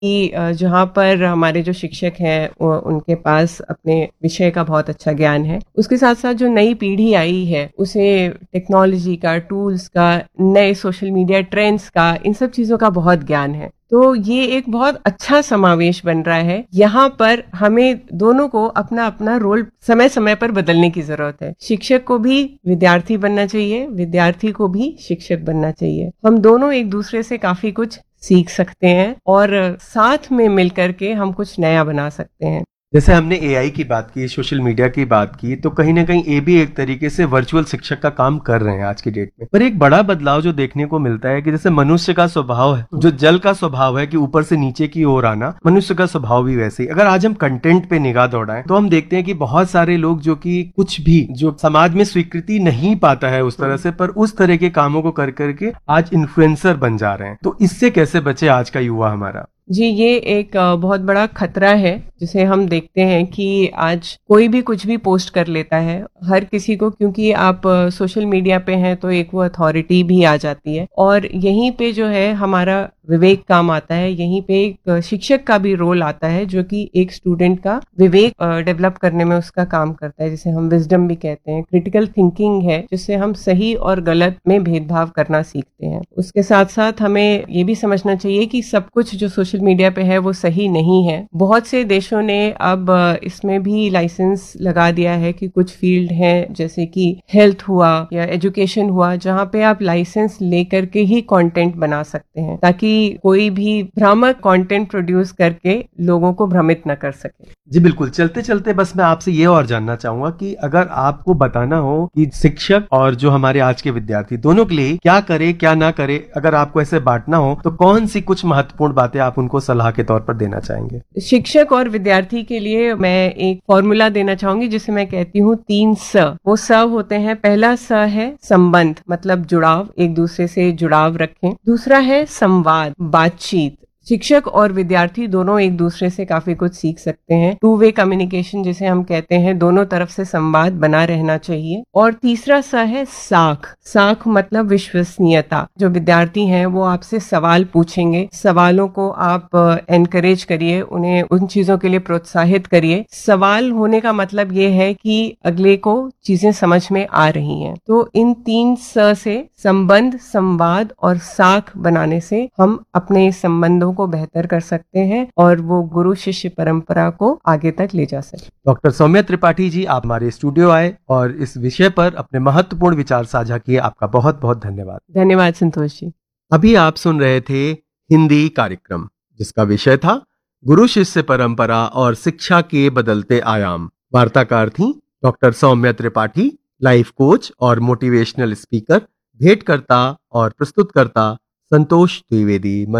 कि जहाँ पर हमारे जो शिक्षक हैं उनके पास अपने विषय का बहुत अच्छा ज्ञान है, उसके साथ साथ जो नई पीढ़ी आई है उसे टेक्नोलॉजी का, टूल्स का, नए सोशल मीडिया ट्रेंड्स का, इन सब चीजों का बहुत ज्ञान है। तो ये एक बहुत अच्छा समावेश बन रहा है। यहाँ पर हमें दोनों को अपना अपना रोल समय समय पर बदलने की जरूरत है। शिक्षक को भी विद्यार्थी बनना चाहिए, विद्यार्थी को भी शिक्षक बनना चाहिए। हम दोनों एक दूसरे से काफी कुछ सीख सकते हैं और साथ में मिलकर के हम कुछ नया बना सकते हैं। जैसे हमने एआई की बात की, सोशल मीडिया की बात की, तो कहीं ना कहीं ये भी एक तरीके से वर्चुअल शिक्षक का काम कर रहे हैं आज की डेट में। पर एक बड़ा बदलाव जो देखने को मिलता है कि जैसे मनुष्य का स्वभाव है, जो जल का स्वभाव है कि ऊपर से नीचे की ओर आना, मनुष्य का स्वभाव भी वैसे ही। अगर आज हम कंटेंट पे निगाह दौड़ाएं तो हम देखते हैं कि बहुत सारे लोग जो कि कुछ भी जो समाज में स्वीकृति नहीं पाता है उस तरह से, पर उस तरह के कामों को कर करके आज इन्फ्लुएंसर बन जा रहे हैं। तो इससे कैसे बचे आज का युवा हमारा? जी, ये एक बहुत बड़ा खतरा है जिसे हम देखते हैं कि आज कोई भी कुछ भी पोस्ट कर लेता है हर किसी को, क्योंकि आप सोशल मीडिया पे हैं तो एक वो अथॉरिटी भी आ जाती है और यहीं पे जो है हमारा विवेक काम आता है। यहीं पे एक शिक्षक का भी रोल आता है जो कि एक स्टूडेंट का विवेक डेवलप करने में उसका काम करता है, जिसे हम विजडम भी कहते हैं। क्रिटिकल थिंकिंग है जिससे हम सही और गलत में भेदभाव करना सीखते हैं। उसके साथ साथ हमें ये भी समझना चाहिए कि सब कुछ जो सोशल मीडिया पे है वो सही नहीं है। बहुत से देशों ने अब इसमें भी लाइसेंस लगा दिया है कि कुछ फील्ड हैं जैसे कि हेल्थ हुआ या एजुकेशन हुआ, जहाँ पे आप लाइसेंस लेकर के ही कंटेंट बना सकते हैं ताकि कोई भी भ्रामक कंटेंट प्रोड्यूस करके लोगों को भ्रमित न कर सके। जी बिल्कुल। चलते चलते बस मैं आपसे ये और जानना चाहूंगा कि अगर आपको बताना हो कि शिक्षक और जो हमारे आज के विद्यार्थी दोनों के लिए क्या करे क्या ना करे, अगर आपको ऐसे बांटना हो तो कौन सी कुछ महत्वपूर्ण बातें आप उनको सलाह के तौर पर देना चाहेंगे? शिक्षक और विद्यार्थी के लिए मैं एक फॉर्मूला देना चाहूंगी जिसे मैं कहती हूँ 3 स। वो स होते हैं, पहला स है संबंध, मतलब जुड़ाव, एक दूसरे से जुड़ाव रखें। दूसरा है संवाद, बातचीत। शिक्षक और विद्यार्थी दोनों एक दूसरे से काफी कुछ सीख सकते हैं। 2 वे कम्युनिकेशन जिसे हम कहते हैं, दोनों तरफ से संवाद बना रहना चाहिए। और तीसरा सा है साख। साख मतलब विश्वसनीयता। जो विद्यार्थी हैं वो आपसे सवाल पूछेंगे, सवालों को आप एनकरेज करिए, उन्हें उन चीजों के लिए प्रोत्साहित करिए। सवाल होने का मतलब ये है कि अगले को चीजें समझ में आ रही हैं। तो इन 3 स से संबंध, संवाद और साख बनाने से हम अपने संबंधों को बेहतर कर सकते हैं और वो गुरु शिष्य परंपरा को आगे तक ले जा सके। डॉक्टर सौम्या त्रिपाठी जी, आप हमारे स्टूडियो आए और इस विषय पर अपने महत्वपूर्ण विचार साझा किए। आपका बहुत बहुत धन्यवाद। धन्यवाद संतोष जी। अभी आप सुन रहे थे हिंदी कार्यक्रम जिसका विषय था गुरु शिष्य परंपरा और शिक्षा के बदलते आयाम। वार्ताकार थी doctor Saumya Tripathi, life coach और मोटिवेशनल स्पीकर। भेंटकर्ता और प्रस्तुतकर्ता संतोष द्विवेदी।